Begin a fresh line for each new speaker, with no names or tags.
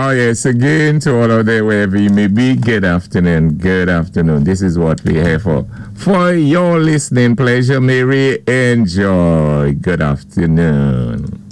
Oh, yes, again to all of them, wherever you may be, good afternoon. Good afternoon. This is what we're here for. For your listening pleasure, Mary, enjoy. Good afternoon.